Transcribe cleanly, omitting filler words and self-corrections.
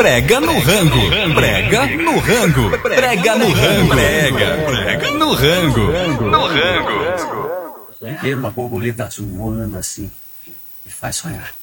Prega no rango. Prega no rango. Prega no rango. Prega no rango. No rango. Ver uma borboleta azul voando assim, me faz sonhar.